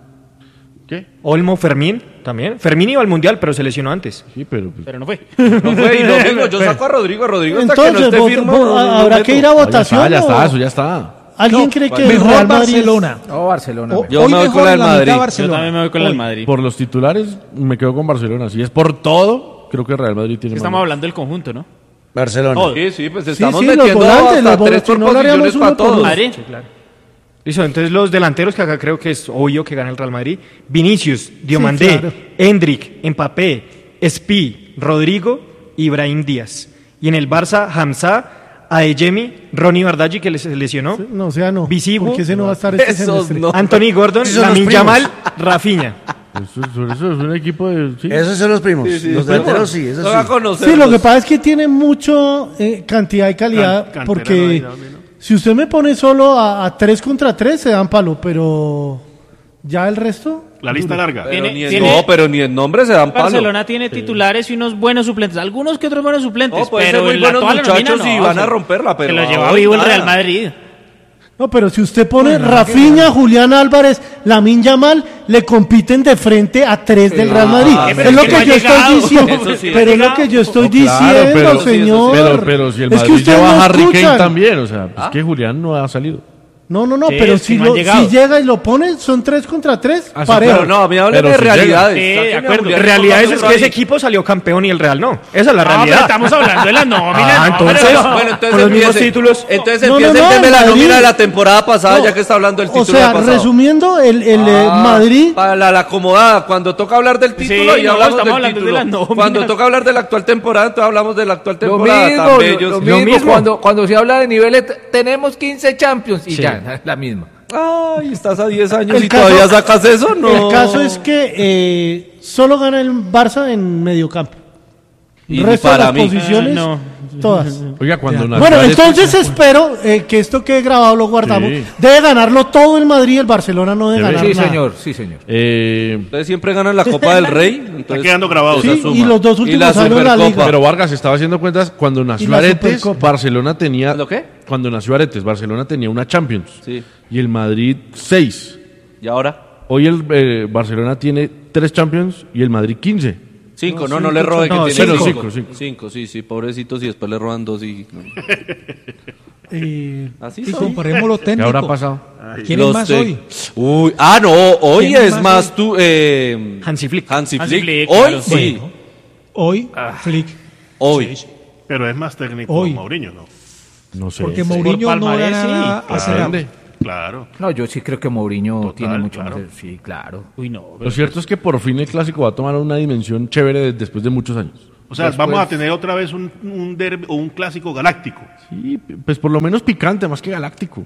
¿Qué? Olmo, Fermín también. Fermín iba al Mundial, pero se lesionó antes. Sí, pero. pues, Pero no fue. No fue, y lo digo, yo saco a Rodrigo. Rodrigo hasta que no entonces esté vot- firme. vo- no- no habrá meto. que ir a ah, ya votación. está, ya o- está, eso ya está. ¿Alguien No, cree que el mejor Real Madrid es- Barcelona. No, Barcelona. O- Yo hoy me voy mejor con la en del mitad Madrid. Yo Barcelona. también me voy con el Hoy. Madrid. Por los titulares, me quedo con Barcelona. Si es por todo, creo que Real Madrid tiene. Estamos más. hablando del conjunto, ¿no? Barcelona. Oh, Sí, sí, pues Sí, estamos sí, los metiendo volantes, hasta los tres volantes, por no lo haríamos posiciones uno para por todos. uno. Madrid. Listo, entonces los delanteros que acá creo que es obvio que gana el Real Madrid. Vinicius, Diomandé, claro. Hendrik, Mbappé, Espi, Rodrigo, Ibrahim Díaz. Y en el Barça, Hamza, Adeyemi, Ronnie Bardaggi que se lesionó, No, o sea, no. Visivo. Porque ese no va a estar este Esos semestre. no. Anthony Gordon, Esos son los Lamine primos. Yamal, Rafinha. Eso, eso- eso es un equipo de. Sí. Esos son los primos. los delanteros sí, esos Toca sí. conocerlos. Sí, lo que pasa es que tiene mucho eh, cantidad y calidad, Can- porque canterano ahí, ¿no? si usted me pone solo a, a tres contra tres, se dan palo, pero ya el resto... La lista larga. Pero Tiene- ni en- tiene- no, pero ni en nombre se dan palo. Barcelona tiene titulares y unos buenos suplentes. Algunos que otros buenos suplentes. No, pueden pero ser muy en la buenos actual muchachos nómina, y no, van a se- romperla, pero Se lo lleva hoy vivo el nada. Real Madrid. No, pero si usted pone Rafinha, Julián Álvarez, Lamine Yamal, le compiten de frente a tres del Real Madrid. Ah, pero es lo es que que no yo ha estoy llegado. diciendo. Eso sí. Pero es lo que yo estoy diciendo, Claro, pero- señor. Pero, pero si el Es que Madrid ustedes lleva no a Harry Kane escuchan. también, o sea, es que Julián no ha salido. No, no, no, Sí, pero es que si, no han lo, llegado. si llega y lo pone, son tres contra tres, Ah, sí, parejo. Pero no, a mí hablan Pero de si realidades. Sí, de Sáquenme a acuerdo. Julián Realidad es González que ese ahí. equipo salió campeón y el Real no. Esa es la No, pero realidad. estamos hablando de la nómina. Ah, no, entonces- pero- Bueno, Con entonces los mismos empiece, títulos. entonces No, no, empieza no, el tema de la Madrid. nómina de la temporada pasada, No, ya que está hablando del o título sea, del pasado. resumiendo, el, el eh, Ah, Madrid... Para la, la acomodada, cuando toca hablar del título, Sí, y no, hablamos estamos del hablando de título. la nómina. Cuando toca hablar de la actual temporada, entonces hablamos de la actual Lo temporada. mismo, tan lo, bellos. lo Lo mismo, mismo. Cuando, cuando se habla de niveles, t- tenemos quince Champions y Sí. ya, la misma. Ay, estás a diez años El y caso- todavía sacas eso, no. El caso es que eh, solo gana el Barça en mediocampo. Y El resto para de mí. las posiciones, Ah, no. todas. Oiga, cuando nació Bueno, Aretes- entonces espero eh, que esto quede grabado, lo guardamos. Sí. Debe ganarlo todo el Madrid, el Barcelona no debe Debe. ganar Sí, nada. señor, sí, señor. Eh, Ustedes siempre ganan la Copa del Rey. Está Entonces, quedando grabado. Sí, esa y suma. los dos Y últimos la años de la Supercopa. Liga. pero Vargas estaba haciendo cuentas cuando nació la Aretes, Supercopa. Barcelona tenía. ¿Lo qué? Cuando nació Aretes, Barcelona tenía una Champions. Sí. Y el Madrid seis. ¿Y ahora? Hoy el eh, Barcelona tiene tres Champions y el Madrid quince. Cinco, no, no, le robe, que no, tiene cinco. cinco. Cinco, cinco. Cinco, sí, sí, pobrecitos, y después le roban dos y... no. Eh, Así Y son. comparemos los ¿Qué técnicos. habrá pasado? ¿Quién Los es más de- hoy? Uy, ah, no, hoy ¿Quién es más más hoy? tú, eh... Hansi Flick. Hansi Hansi Flick. Flick, Hoy claro. sí, Bueno, hoy, Flick. hoy. Pero es más técnico Hoy. Mourinho, ¿no? No sé. Porque Sí. Mourinho no palmarés, gana sí. nada hace rato. Depende. Claro. No, yo sí creo que Mourinho Total, tiene mucho claro. más. Sí, claro. Uy, no. Lo cierto es que por fin el clásico va a tomar una dimensión chévere de- después de muchos años. O sea, vamos a tener otra vez un, un derbi o un clásico galáctico. Sí, pues por lo menos picante, más que galáctico.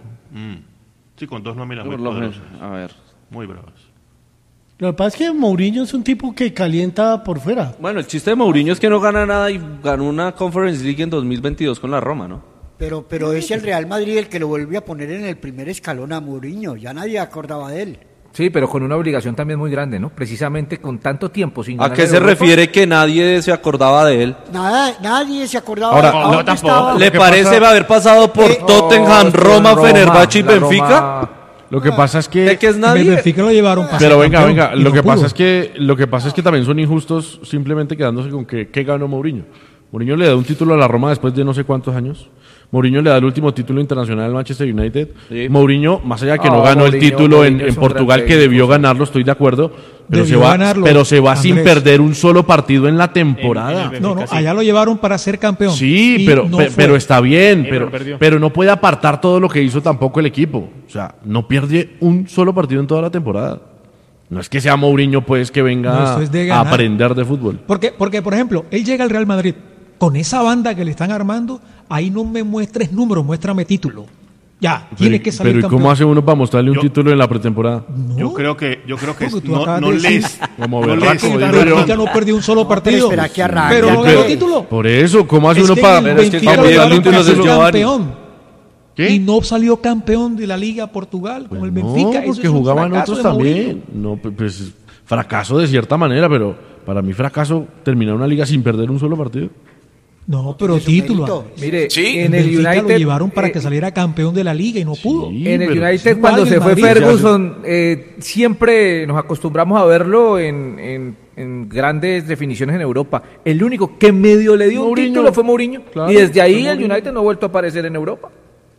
Sí, con dos nóminas muy Por lo menos, poderosas. a ver. Muy bravas. Lo que pasa es que Mourinho es un tipo que calienta por fuera. Bueno, el chiste de Mourinho es que no gana nada y ganó una Conference League en dos mil veintidós con la Roma, ¿no? Pero, pero es el Real Madrid el que lo vuelve a poner en el primer escalón a Mourinho. Ya nadie acordaba de él. Sí, pero con una obligación también muy grande, ¿no? Precisamente con tanto tiempo sin ¿A ganar qué en se Europa. refiere que nadie se acordaba de él? Nada, nadie se acordaba Ahora, de no, a dónde tampoco. estaba. ¿Le que parece pasa- haber pasado por Eh, Tottenham, Oh, Roma, Roma, Fenerbahce y la Benfica? Roma. Lo que pasa es ¿De que... qué es El nadie? Benfica lo llevaron para Pero ser venga, campeón venga, y lo no que pudo. pasa es que lo que pasa es que también son injustos simplemente quedándose con que qué ganó Mourinho. Mourinho le da un título a la Roma después de no sé cuántos años. Mourinho le da el último título internacional al Manchester United. Sí. Mourinho, más allá de que Ah, no ganó el Mourinho, título en, Mourinho en es un Portugal, gran que técnico, debió sí. ganarlo, estoy de acuerdo, pero se Debió va, ganarlo, pero se va sin Andrés. perder un solo partido en la temporada. En- No, no, sí. allá lo llevaron para ser campeón. Sí, Y pero, no pe- fue. pero está bien, Sí, pero pero, perdió. pero no puede apartar todo lo que hizo tampoco el equipo. O sea, no pierde un solo partido en toda la temporada. No es que sea Mourinho, pues, que venga No, esto es de a ganar. aprender de fútbol. Porque, porque, por ejemplo, él llega al Real Madrid con esa banda que le están armando, ahí no me muestres números, muéstrame título. Ya, tiene Pero, que salir pero ¿y campeón. cómo hace uno para mostrarle un Yo- título en la pretemporada? No, Yo creo que, yo creo que Porque tú no, acabas no de decir- les, Como no berraco, les- digo el yo. Benfica no perdió un solo No, pero partido. espera que arranque. Pero no Pero- ganó título. Por eso, ¿cómo hace Es uno que para...? el Pero es que Benfica cuando lo llega el llevaron título para se ser Giovanni. campeón. ¿Qué? Y no salió campeón de la Liga Portugal con el Benfica. No, Eso porque es un jugaban fracaso otros de Mourinho. también. No, p- pues fracaso de cierta manera, pero para mí fracaso terminar una liga sin perder un solo partido. No, pero Tiene su título. mérito. Mire, Sí. en el Benfica United lo llevaron para eh, que saliera campeón de la Liga y no pudo. Sí, en el pero- United igual cuando el se fue Madrid. Ferguson eh, siempre nos acostumbramos a verlo en, en- en grandes definiciones en Europa. El único que medio le dio un Mourinho. título fue Mourinho. Claro, y desde ahí fue el Mourinho. United no ha vuelto a aparecer en Europa.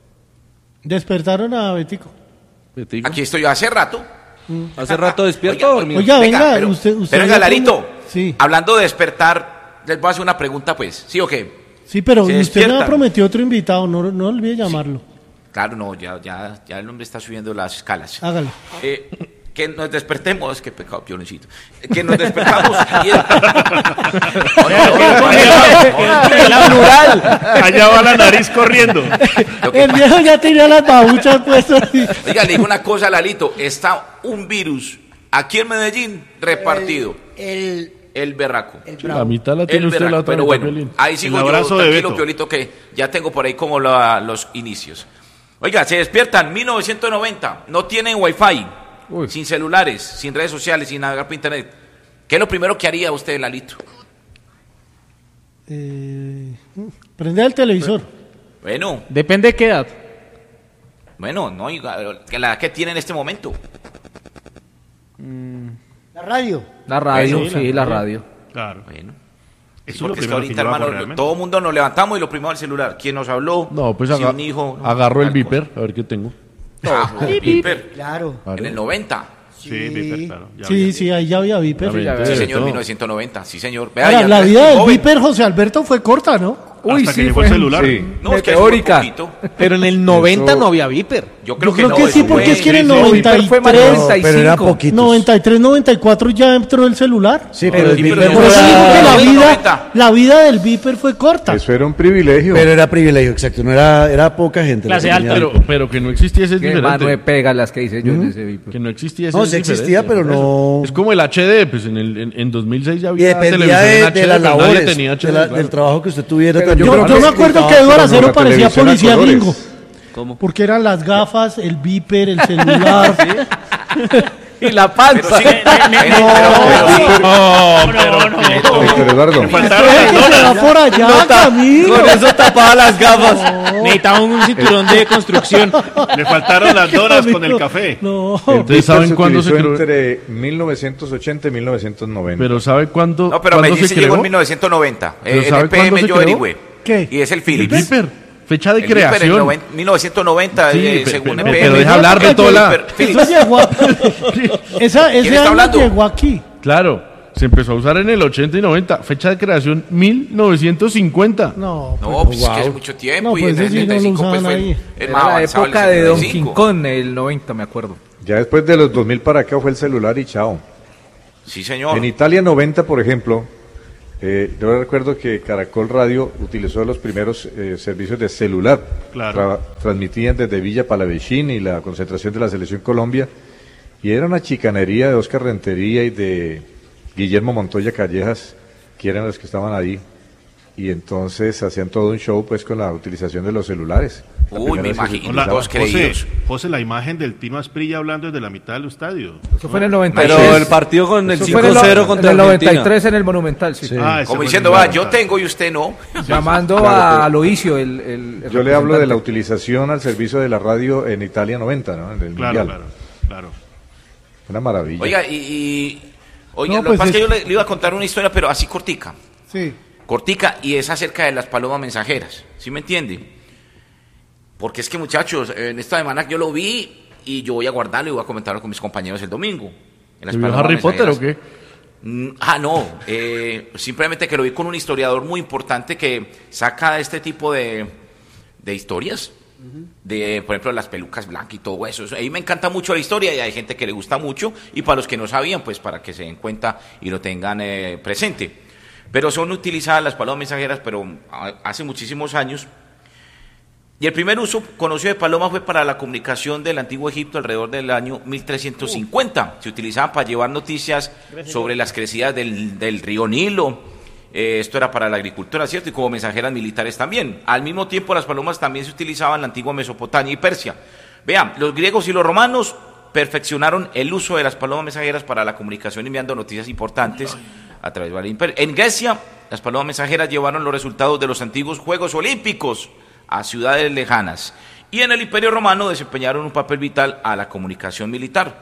Despertaron a Betico. Betico. Aquí estoy yo hace rato. ¿Hace rato despierto o dormido? Oiga, venga, pero, usted, usted pero había venga, Larito, prom- Sí, hablando de despertar, les voy a hacer una pregunta, pues. ¿Sí o qué? sí, pero se usted me despiertan. ha prometido otro invitado, no, no olvide llamarlo. Claro, no, ya, ya, ya el hombre está subiendo las escalas. Hágale. Eh, que nos despertemos, qué pecado, yo necesito. Que nos despertamos. y el- Allá va la nariz corriendo. Lo que El viejo ya tenía las babuchas puestas. y- Oiga, le digo una cosa, Lalito. Está un virus aquí en Medellín repartido. El, El berraco. el La bravo. mitad la tiene El usted, berraco. la otra Pero mitad bueno, Piolín. ahí sigo El yo, abrazo de tranquilo, Beto. Piolito, que ya tengo por ahí como la- los inicios. Oiga, se despiertan mil novecientos noventa, no tienen wifi, Uy. sin celulares, sin redes sociales, sin navegar por internet. ¿Qué es lo primero que haría usted, Lalito? Eh, prende el televisor. Bueno, Depende de qué edad. bueno, no, oiga, que la edad que tiene en este momento. La radio. La radio, Bueno, sí, la radio. Claro. Bueno. Eso es Porque lo es que primero que ahorita, yo hago hermano, realmente. todo el mundo nos levantamos y lo primero al celular. ¿Quién nos habló? No, pues Si aga- un hijo. no, agarro el tal viper, a ver qué tengo. Ah, Viper. Claro. En el noventa. Sí, Viper, claro. Ya Sí, había- sí, ahí ya había Viper. Sí, señor, mil novecientos noventa. Sí, señor. Vea, Ahora, ya la no es vida del joven. Viper, José Alberto, fue corta, ¿no? Uy, hasta que llegó el celular. Sí. No, es que eso fue poquito. Pero en el noventa no había Viper. Yo creo Yo que creo no. que sí, eso porque fue- es que en el sí, sí. noventa y fue más tres, noventa y pero eran cinco. poquitos. noventa y tres, noventa y cuatro ya entró el celular. Sí, pero el Sí, Viper pero Por no eso era- digo que la noventa. vida, la vida del Viper fue corta. Eso era un privilegio. Pero era privilegio, exacto. No era, era poca gente. la Clase que tenía alta. Pero, Viper. pero que no existiese es Qué mano de diferente. pega las que hice yo en ese Viper. Que no existiese No, es sí existía, diferente. pero no- Es como el H D, pues en, el, en, en dos mil seis ya Y había dependía televisión en de, H D, de las pero nadie labores, tenía H D, de la- claro. del trabajo que usted tuviera. Pero también. Yo, Yo yo me no acuerdo que explicaba, Eduardo pero Acero la parecía televisión a policía colores. gringo. ¿Cómo? Porque eran las gafas, el Viper, el celular. Y la Pero panza. sí, eh, pero- pero- No, pero Héctor Eduardo. Usted que se va por allá, Camilo. Con eso tapaba las gafas. Necesitaba un cinturón de construcción. Le faltaron las donas con el café. No. Entonces, Viper ¿saben se cuándo se utilizó creó? entre mil novecientos ochenta y mil novecientos noventa. Pero ¿sabe cuándo, No, pero cuándo Medellín se se llegó creó? en mil novecientos noventa. ¿Pero Eh, en sabe el P M cuándo se yo creó? averigüé. ¿Qué? Y es el El Philips. Viper. Fecha de El Viper en creación. noven- mil novecientos noventa, Sí, eh, pe- según pe- el pe- P M. pero deja hablar de todo la- Eso llegó a- Esa, ¿Quién ese está año hablando? llegó aquí. Claro, se empezó a usar en el ochenta y noventa. Fecha de creación mil novecientos cincuenta. No, No, pues es que es mucho tiempo. No, y pues en el ese sí no lo setenta y cinco pues usaban fue ahí. el Era más la avanzado, el época de Don setenta y cinco. King Kong, el noventa, me acuerdo. Ya después de los dos mil para acá fue el celular y chao. Sí, señor. En Italia noventa, por ejemplo, eh, yo recuerdo que Caracol Radio utilizó los primeros eh, servicios de celular. Claro. Tra- transmitían desde Villa Palavecino y la concentración de la Selección Colombia. Y era una chicanería de Oscar Rentería y de Guillermo Montoya Callejas, que eran los que estaban ahí. Y entonces hacían todo un show pues con la utilización de los celulares. La Uy, primera me vez que se imagino, utilizaba. todos José, creídos. José, la imagen del Tino Asprilla hablando desde la mitad del estadio. Eso fue en el noventa y Pero tres. el partido con el Eso cinco fue en el, cero en contra el noventa y Argentina. tres en el Monumental, sí. Ah, ese Como fue diciendo, el va, central. yo tengo y usted no. Llamando Claro, a pero- Aloisio, el, el, el Yo le hablo de la representante. utilización al servicio de la radio en Italia noventa, ¿no? En el Claro, Mundial. claro, claro. Una maravilla. Oiga, y... y oiga, No, lo pues que pasa es que es- yo le, le iba a contar una historia, pero así cortica. Sí. Cortica, y es acerca de las palomas mensajeras. ¿Sí me entiende? Porque es que, muchachos, en esta semana yo lo vi y yo voy a guardarlo y voy a comentarlo con mis compañeros el domingo. En las ¿Se vio palomas Harry Potter o mensajeras. qué? Mm, Ah, no, eh, simplemente que lo vi con un historiador muy importante que saca este tipo de, de historias, de, por ejemplo, las pelucas blancas y todo eso. Eso- A mí me encanta mucho la historia y hay gente que le gusta mucho, y para los que no sabían, pues para que se den cuenta y lo tengan eh, presente. Pero son utilizadas las palomas mensajeras, pero a- hace muchísimos años. Y el primer uso conocido de paloma fue para la comunicación del antiguo Egipto alrededor del año mil trescientos cincuenta. Se utilizaban para llevar noticias sobre las crecidas del, del río Nilo. Eh, esto era para la agricultura, ¿cierto? Y como mensajeras militares también. Al mismo tiempo, las palomas también se utilizaban en la antigua Mesopotamia y Persia. Vean, los griegos y los romanos perfeccionaron el uso de las palomas mensajeras para la comunicación enviando noticias importantes a través del imperio. En Grecia, las palomas mensajeras llevaron los resultados de los antiguos Juegos Olímpicos a ciudades lejanas. Y en el Imperio Romano desempeñaron un papel vital a la comunicación militar.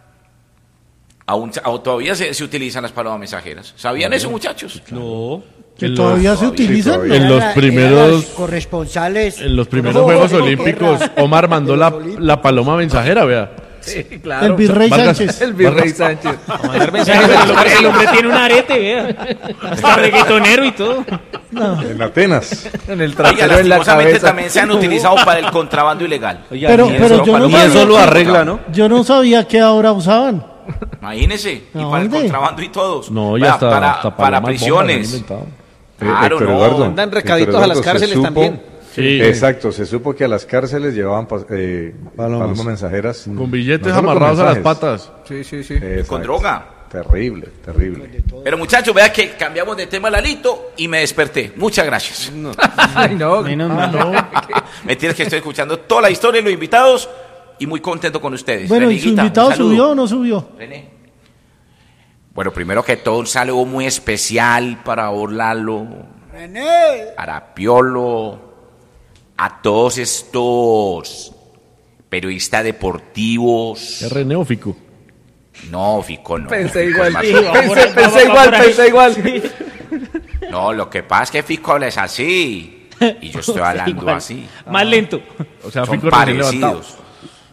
Aún, aún todavía se, se utilizan las palomas mensajeras. ¿Sabían eso, muchachos? No. Que En todavía los- se sí, utilizan. todavía. ¿no? En los Eran- primeros- eran las corresponsales. En los primeros No, Juegos no, Olímpicos, guerra. Omar mandó la, la paloma mensajera, vea. Sí, claro. El virrey Vargas- Sánchez. El virrey Sánchez. Mandar mensajes, el, hombre, el hombre tiene un arete, vea. Hasta reggaetonero y todo. En Atenas. En el Oiga, trasero en la lastimosamente cabeza. también se han utilizado para el contrabando ilegal. Oiga, Pero, ni pero eso, yo no ni sabía eso lo que- arregla, ¿no? Yo no sabía que ahora usaban. Imagínese, y ¿A para el dónde? contrabando y todos. No, Vea, ya está. para, hasta para palomas bombas han prisiones. inventado. Claro, Héctor no. Eduardo, Mandan Héctor recaditos a las Eduardo, se cárceles supo- también. Sí. Exacto, se supo que a las cárceles llevaban pas- eh, palomas. mensajeras. Con billetes No solo con amarrados a las mensajes. patas. Sí, sí, sí. Exacto. Con droga. Terrible, terrible. Pero muchachos, vea que cambiamos de tema, Lalito, y me desperté. Muchas gracias. Ay, no. Menos mal. Mentira, que estoy escuchando toda la historia y los invitados y muy contento con ustedes. Bueno, ¿y su Reniguita, un invitado saludo. subió o no subió? René. Bueno, primero que todo, un saludo muy especial para Orlalo, René. para Piolo, a todos estos periodistas deportivos. ¿Es René o Fico? No, Fico, no. Pensé Fico igual. es más- Pensé, pensé igual, pensé igual. No, lo que pasa es que Fico habla es así. Y yo estoy hablando Igual. así. Más lento. O sea, Son Fico recién levantado. parecidos.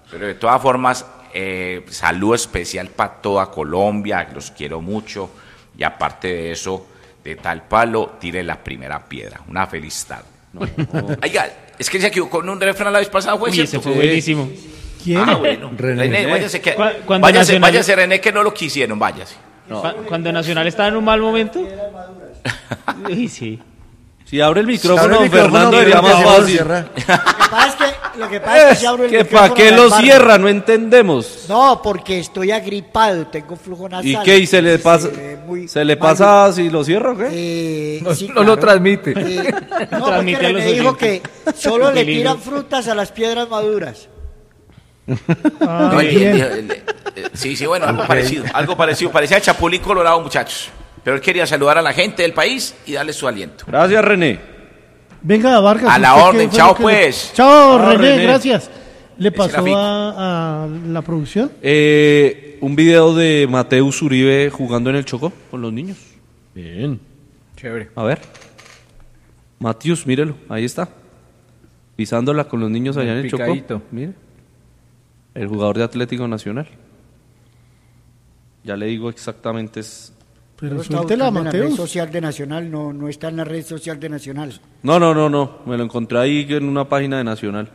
Pero de todas formas, eh, saludo especial para toda Colombia, los quiero mucho. Y aparte de eso, de tal palo, tire la primera piedra. Una feliz tarde. No, no. Oiga, es que se equivocó con un refrán la vez pasada, ¿fue Uy, cierto? ese fue buenísimo. ¿Quién? Ah, bueno. René. René, váyase, que, Cu- cuando váyase, Nacional- váyase, René, que no lo quisieron, váyase. No. Cu- Cuando Nacional estaba en un mal momento. Sí, sí. Si abre el micrófono, Abre el don Fernando, micrófono, sería más micrófono, fácil. cierra. Lo que pasa es que, lo que, pasa es que si abro el ¿Que micrófono para qué me lo embargo. cierra? No entendemos. No, porque estoy agripado, tengo flujo nasal. ¿Y qué? ¿Y se le pasa, Eh, muy se le mal. pasa si lo cierra o qué? Eh, No, sí, no claro. lo transmite. Eh, no, porque Transmite a los René dijo que oyentes. solo le Qué lindo. tiran frutas a las piedras maduras. Ah, No, el- bien. el- el- el- sí, sí, bueno, algo parecido, algo parecido. Parecía Chapulín Colorado, muchachos. Pero él quería saludar a la gente del país y darle su aliento. Gracias, René. Venga, Vargas. A la ¿usted qué orden, fue chao, lo que le- pues. Chao, Chao, René, René. gracias. ¿Le Ese era pasó Fico. a, a la producción? Eh, un video de Mateus Uribe jugando en el Chocó con los niños. Bien. Chévere. A ver. Mateus, mírelo, ahí está. Pisándola con los niños allá en el Chocó. Picadito. Mire. El jugador de Atlético Nacional. Ya le digo exactamente es... Pero Pero está suéltela, buscando en la red Mateus. social de Nacional, no, no está en la red social de Nacional. No, no, no, no. Me lo encontré ahí en una página de Nacional.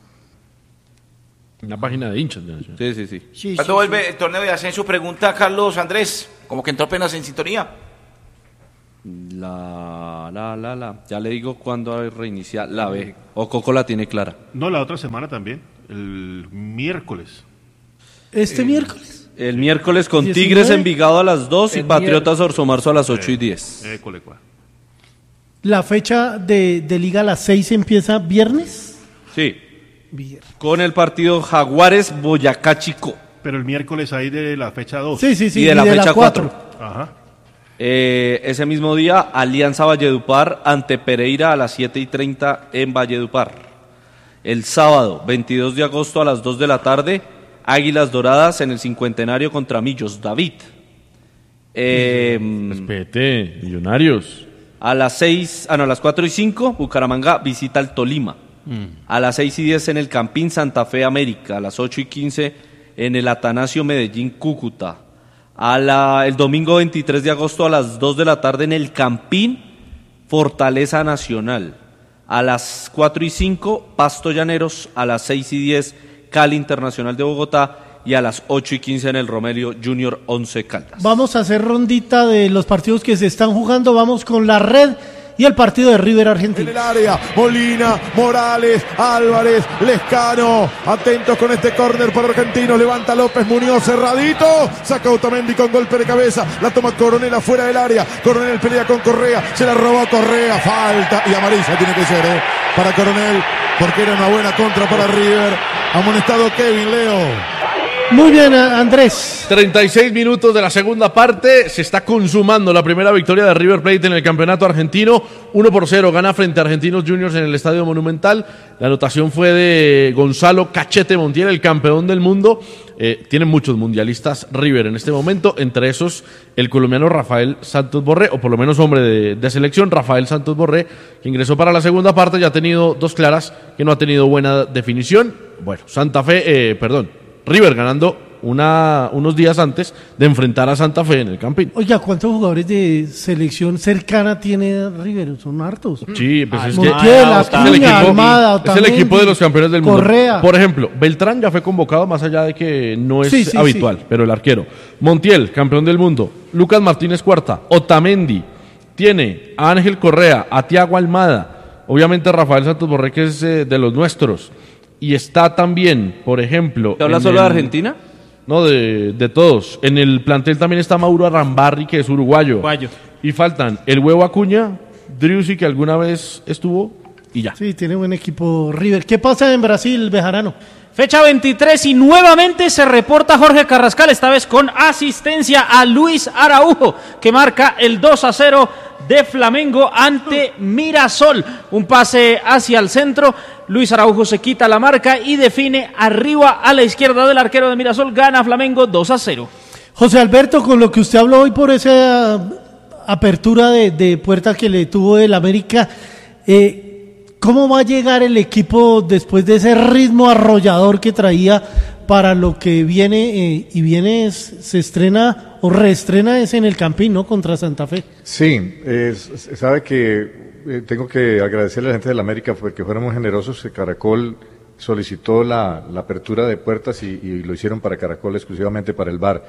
Una página de hinchas de Nacional. Sí, sí, sí. Sí, ¿Cuándo sí, vuelve el torneo de ascenso? Pregunta Carlos Andrés, como que entró apenas en sintonía. La, la, la, la. Ya le digo cuándo reiniciar la B. O Coco la tiene clara. No, la otra semana también, el miércoles. Este miércoles. El miércoles con diecinueve. Tigres Envigado a las dos y El Patriotas Orso Marzo a las ocho y diez. Eh, colecua. La fecha de, de Liga a las seis empieza viernes. Sí. Viernes. Con el partido Jaguares Boyacá Chico. Pero el miércoles ahí de la fecha dos. Sí, sí, sí. Y de la fecha cuatro. Ajá. Eh, ese mismo día, Alianza Valledupar ante Pereira a las siete y treinta en Valledupar. El sábado, veintidós de agosto a las dos de la tarde, Águilas Doradas en el cincuentenario contra Millos David. Eh, Respete, Millonarios. a las seis, ah no, a las cuatro y cinco, Bucaramanga visita al Tolima. A las seis y diez en el Campín Santa Fe América. A las ocho y quince en el Atanasio Medellín Cúcuta. A la, el domingo veintitrés de agosto a las dos de la tarde en el Campín Fortaleza Nacional. A las cuatro y cinco Pasto Llaneros. A las seis y diez Cali Internacional de Bogotá. Y a las ocho y quince en el Romelio Junior Once Caldas. Vamos a hacer rondita de los partidos que se están jugando. Vamos con la red y el partido de River En Argentina. el área, Molina, Morales, Álvarez, Lescano, atentos con este córner para Argentinos, levanta López Muñoz, cerradito, saca Otamendi con golpe de cabeza, la toma Coronel afuera del área, Coronel pelea con Correa, se la robó Correa, falta, y amarilla tiene que ser, ¿eh? Para Coronel, porque era una buena contra para River, amonestado Kevin Leo. Muy bien, a- Andrés. treinta y seis minutos de la segunda parte. Se está consumando la primera victoria de River Plate en el campeonato argentino. uno por cero gana frente a Argentinos Juniors en el Estadio Monumental. La anotación fue de Gonzalo Cachete Montiel, el campeón del mundo. Eh, tienen muchos mundialistas River en este momento, entre esos el colombiano Rafael Santos Borré, o por lo menos hombre de, de selección, Rafael Santos Borré, que ingresó para la segunda parte. Ya ha tenido dos claras que no ha tenido buena definición. Bueno, Santa Fe, eh, perdón, River ganando una, unos días antes de enfrentar a Santa Fe en el Campín. Oiga, ¿cuántos jugadores de selección cercana tiene River? Son hartos. Sí, pues es que Montiel, es el Acuña, equipo, Almada, es el Otamendi, equipo de los campeones del mundo. Correa. Por ejemplo, Beltrán ya fue convocado, más allá de que no es Sí, sí, habitual, sí. pero el arquero. Montiel, campeón del mundo. Lucas Martínez Cuarta. Otamendi. Tiene a Ángel Correa, a Tiago Almada. Obviamente Rafael Santos Borré, que es eh, de los nuestros. Y está también, por ejemplo... ¿Te hablas en solo de el- Argentina? No, de, de todos. En el plantel también está Mauro Arrambarri, que es uruguayo. Uruguayo. Y faltan el Huevo Acuña, Driussi, que alguna vez estuvo, y ya. Sí, tiene buen equipo River. ¿Qué pasa en Brasil, Bejarano? Fecha veintitrés y nuevamente se reporta Jorge Carrascal, esta vez con asistencia a Luis Araujo, que marca el dos a cero de Flamengo ante Mirasol. Un pase hacia el centro, Luis Araujo se quita la marca y define arriba a la izquierda del arquero de Mirasol, gana Flamengo dos a cero. José Alberto, con lo que usted habló hoy por esa apertura de, de puerta que le tuvo el América, eh, ¿cómo va a llegar el equipo después de ese ritmo arrollador que traía para lo que viene eh, y viene, es, se estrena o reestrena es en el Campín, ¿no? Contra Santa Fe. Sí, es, sabe que eh, tengo que agradecerle a la gente de la América porque fueron muy generosos. Caracol solicitó la, la apertura de puertas y, y lo hicieron para Caracol exclusivamente para el bar.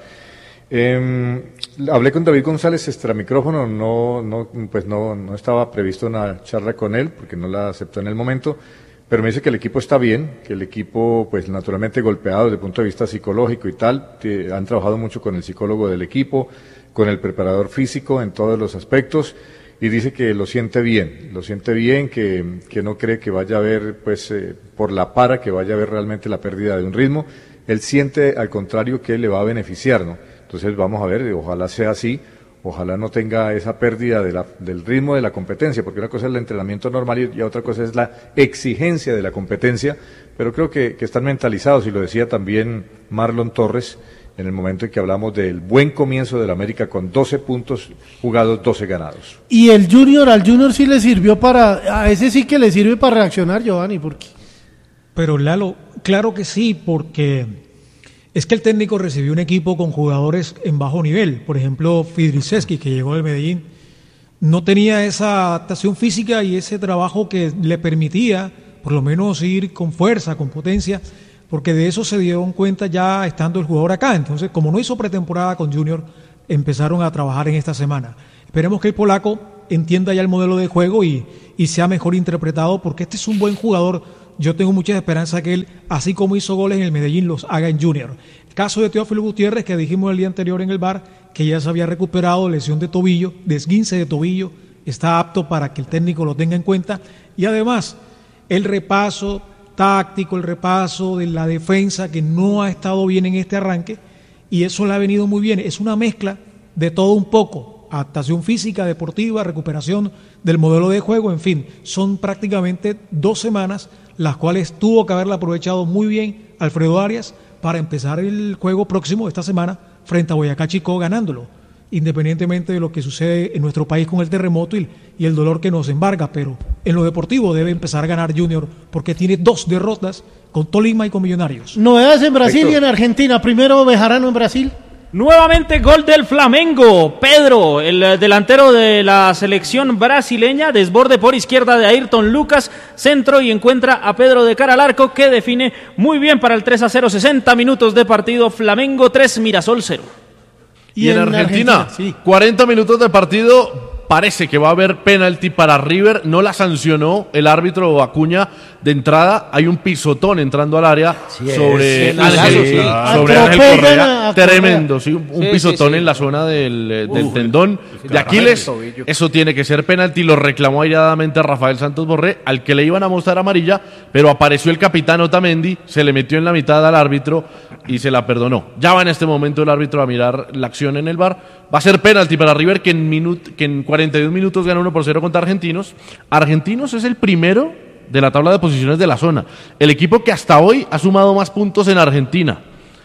Eh, hablé con David González extra micrófono, no, no, pues no, no estaba previsto una charla con él porque no la aceptó en el momento, pero me dice que el equipo está bien, que el equipo pues naturalmente golpeado desde el punto de vista psicológico y tal, que han trabajado mucho con el psicólogo del equipo, con el preparador físico en todos los aspectos, y dice que lo siente bien, lo siente bien, que, que no cree que vaya a haber pues eh, por la para, que vaya a haber realmente la pérdida de un ritmo. Él siente al contrario que le va a beneficiar, ¿no? Entonces vamos a ver, ojalá sea así, ojalá no tenga esa pérdida de la, del ritmo de la competencia, porque una cosa es el entrenamiento normal y, y otra cosa es la exigencia de la competencia, pero creo que, que están mentalizados, y lo decía también Marlon Torres en el momento en que hablamos del buen comienzo de la América con doce puntos jugados, doce ganados. Y el Junior, al Junior sí le sirvió para, a ese sí que le sirve para reaccionar, Giovanni, ¿por qué? Pero Lalo, claro que sí, porque es que el técnico recibió un equipo con jugadores en bajo nivel. Por ejemplo, Fidriceski, que llegó del Medellín, no tenía esa adaptación física y ese trabajo que le permitía por lo menos ir con fuerza, con potencia, porque de eso se dieron cuenta ya estando el jugador acá. Entonces, como no hizo pretemporada con Junior, empezaron a trabajar en esta semana. Esperemos que el polaco entienda ya el modelo de juego y, y sea mejor interpretado, porque este es un buen jugador. Yo tengo mucha esperanza que él, así como hizo goles en el Medellín, los haga en Junior. El caso de Teófilo Gutiérrez, que dijimos el día anterior en el bar, que ya se había recuperado lesión de tobillo, de esguince de tobillo, está apto para que el técnico lo tenga en cuenta. Y además, el repaso táctico, el repaso de la defensa, que no ha estado bien en este arranque, y eso le ha venido muy bien. Es una mezcla de todo un poco, adaptación física, deportiva, recuperación del modelo de juego, en fin, son prácticamente dos semanas las cuales tuvo que haberla aprovechado muy bien Alfredo Arias para empezar el juego próximo esta semana frente a Boyacá Chicó ganándolo, independientemente de lo que sucede en nuestro país con el terremoto y, y el dolor que nos embarga, pero en lo deportivo debe empezar a ganar Junior porque tiene dos derrotas con Tolima y con Millonarios. Novedades en Brasil Héctor. Y en Argentina, primero Bejarano en Brasil. Nuevamente gol del Flamengo. Pedro, el delantero de la selección brasileña, desborde por izquierda de Ayrton Lucas, centro y encuentra a Pedro de cara al arco, que define muy bien para el tres a cero, sesenta minutos de partido, Flamengo tres, Mirasol cero. Y, y en, en Argentina, Argentina sí. cuarenta minutos de partido, parece que va a haber penalti para River, no la sancionó el árbitro Acuña de entrada, hay un pisotón entrando al área sí, sobre, sí, Ángel, sí. sobre Ángel Correa, tremendo, sí, un, un sí, pisotón sí, sí. en la zona del, del Uf, tendón sí, de Aquiles, eso tiene que ser penalti, lo reclamó airadamente a Rafael Santos Borré, al que le iban a mostrar amarilla, pero apareció el capitán Otamendi, se le metió en la mitad al árbitro y se la perdonó. Ya va en este momento el árbitro a mirar la acción en el V A R, va a ser penalti para River, que en, minut, que en cuarenta y dos minutos gana uno por cero contra Argentinos. Argentinos es el primero de la tabla de posiciones de la zona, el equipo que hasta hoy ha sumado más puntos en Argentina.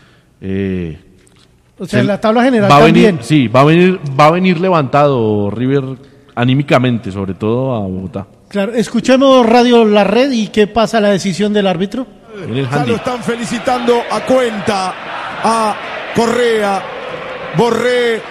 Eh, o sea, en la tabla general va a también. Venir, sí, va a venir, va a venir levantado River anímicamente, sobre todo a Bogotá. Claro, escuchemos Radio La Red y qué pasa la decisión del árbitro. Ya lo están felicitando a Cuenta, a Correa, Borré,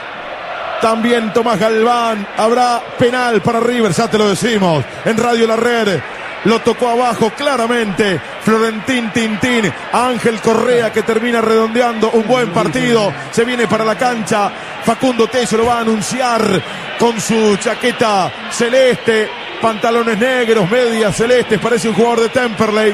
también Tomás Galván. Habrá penal para River, ya te lo decimos en Radio La Red. Lo tocó abajo claramente Florentín Tintín, Ángel Correa, que termina redondeando un buen partido. Se viene para la cancha, Facundo Tello lo va a anunciar con su chaqueta celeste, pantalones negros, medias celestes, parece un jugador de Temperley.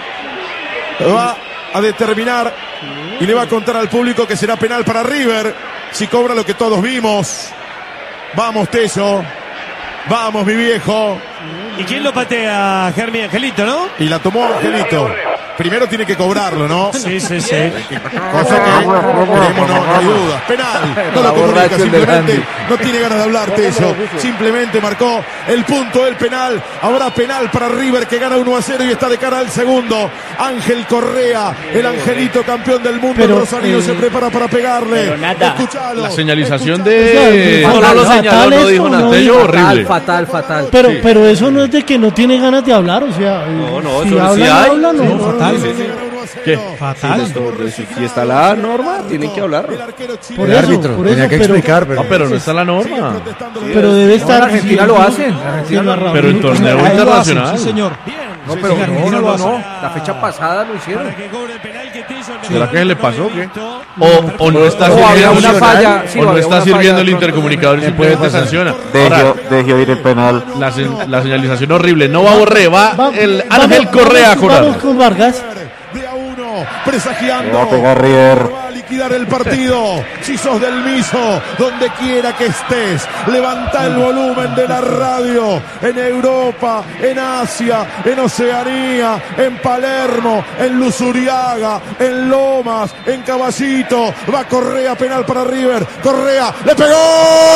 Va a determinar y le va a contar al público que será penal para River si cobra lo que todos vimos. Vamos, Tello, vamos, mi viejo. ¿Y quién lo patea? Germi Angelito, ¿no? Y la tomó Angelito. primero tiene que cobrarlo, ¿no? Sí, sí, sí. Cosa que creemos, no, no hay duda. Penal, no lo comunica, simplemente no tiene ganas de hablarte eso. Simplemente marcó el punto del penal. Habrá penal para River que gana uno a cero y está de cara al segundo. Ángel Correa, el angelito campeón del mundo. Pero, el Rosario eh, se prepara para pegarle. pero nada. Escuchalo, La señalización escuchalo. de... No, no lo señaló, no dijo nada. Natello, horrible. Fatal, fatal. Pero, Sí. pero eso no es de que no tiene ganas de hablar, o sea, no, no, si eso hablan, sí hay. hablan, no, No, no, fatal. no, no. ¿Qué? Fatal. Si está la norma, tienen que hablar. Por El eso, árbitro por tenía eso, que pero, explicar, pero, No, pero no está la norma. pero debe estar. en Argentina sí, lo sí, hacen, en sí, Argentina la lo- razón. Pero en torneo Ahí lo hacen, internacional. sí, señor. No, Sí, pero sí, no, Argentina no, lo no, hace. no. La fecha pasada lo hicieron. ¿Será que se le pasó o qué? O, o no está O había sirviendo, una falla, sí, o no había está una sirviendo falla el de intercomunicador y simplemente sanciona. Dejió, dejió ir el penal. La, sen- la señalización horrible. No va Borré, va Va- el vamos- Ángel Correa a vamos, vamos cobrar. con Vargas. De a uno, presagiando. Va a pegar River. Va a liquidar el partido. Si sos del Miso, donde quiera que estés, levanta el volumen de la radio. En Europa, en Asia, en Oceanía, en Palermo, en Luzuriaga, en Lomas, en Caballito. Va Correa, penal para River. Correa, le pegó.